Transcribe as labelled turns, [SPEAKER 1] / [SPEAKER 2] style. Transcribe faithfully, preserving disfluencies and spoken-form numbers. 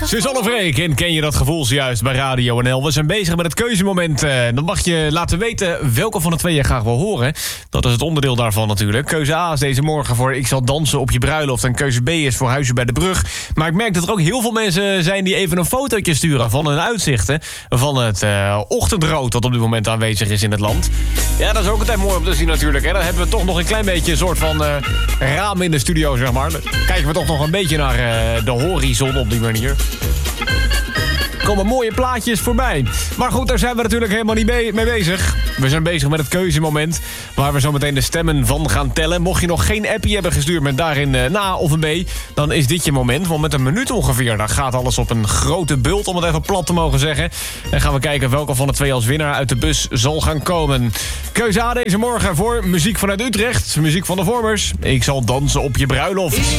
[SPEAKER 1] Suzanne Freek, en ken je dat gevoel zojuist bij Radio N L? We zijn bezig met het keuzemoment. Dan mag je laten weten welke van de twee je graag wil horen. Dat is het onderdeel daarvan natuurlijk. Keuze A is deze morgen voor Ik zal dansen op je bruiloft. En keuze B is voor Huisje bij de Brug. Maar ik merk dat er ook heel veel mensen zijn die even een fotootje sturen van hun uitzichten. Van het uh, ochtendrood dat op dit moment aanwezig is in het land. Ja, dat is ook altijd mooi om te zien natuurlijk. Hè. Dan hebben we toch nog een klein beetje een soort van uh, raam in de studio, zeg maar. Dan kijken we toch nog een beetje naar uh, de horizon op die manier. Er komen mooie plaatjes voorbij. Maar goed, daar zijn we natuurlijk helemaal niet mee bezig. We zijn bezig met het keuzemoment, waar we zo meteen de stemmen van gaan tellen. Mocht je nog geen appie hebben gestuurd met daarin een A of een B, dan is dit je moment. Want met een minuut ongeveer, dan gaat alles op een grote bult, om het even plat te mogen zeggen. En gaan we kijken welke van de twee als winnaar uit de bus zal gaan komen. Keuze A deze morgen voor muziek vanuit Utrecht. Muziek van de Vormers. Ik zal dansen op je bruiloft.